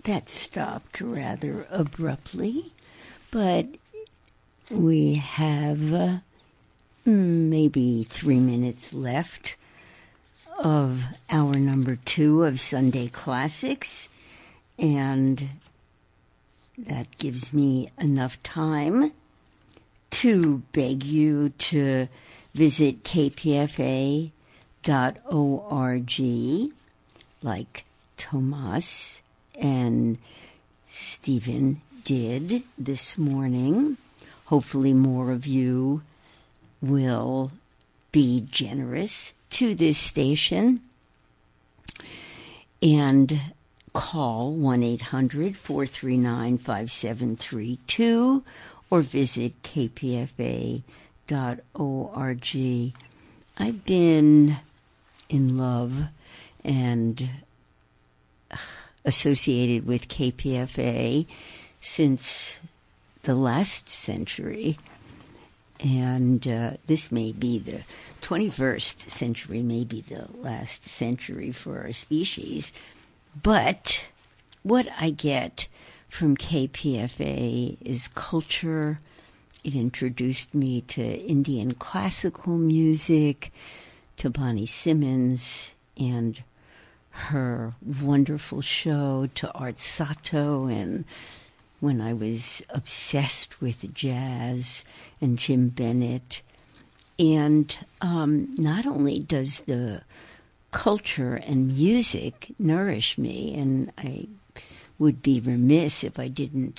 That stopped rather abruptly, but we have maybe 3 minutes left of hour number 2 of Sunday Classics, and that gives me enough time to beg you to visit kpfa.org, like Tomas and Stephen did this morning. Hopefully more of you will be generous to this station and call 1-800-439-5732 or visit kpfa.org. I've been in love and associated with KPFA since the last century, and this may be the 21st century, may be the last century for our species. But what I get from KPFA is culture. It introduced me to Indian classical music, to Bonnie Simmons and her wonderful show, to Art Sato, and when I was obsessed with jazz and Jim Bennett. And not only does the culture and music nourish me, and I would be remiss if I didn't